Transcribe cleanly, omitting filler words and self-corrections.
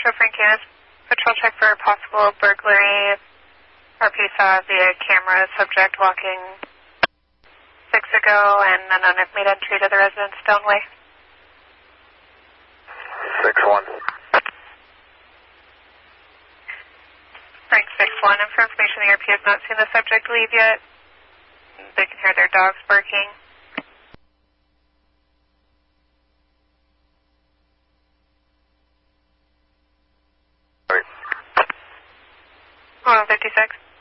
Metro Francanas, patrol check for a possible burglary. RP saw via camera subject walking 6 ago and unknown have made entry to the residence Stoneway. 6-1. Frank 6-1, and for information, the RP has not seen the subject leave yet. They can hear their dogs barking. Right. 156.